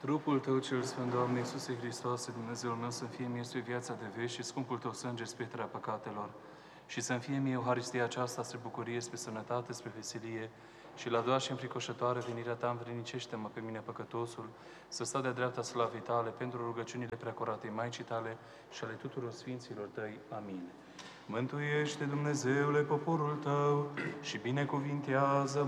Trupul Tău cel Sfânt, Doamne Iisuse Hristoase, Dumnezeul meu, să-mi fie mie spre viața de veci și scumpul Tău sânge spre iertarea păcatelor, și să-mi fie mie Euharistia aceasta spre bucurie, spre sănătate, spre veselie, și la doar și înfricoșătoare venirea Ta învrednicește-mă pe mine păcătosul, să stau de-a dreapta slavei Tale, pentru rugăciunile preacuratei Maicii Tale și ale tuturor Sfinților Tăi. Amin. Mântuiește, Dumnezeule, poporul Tău și binecuvintează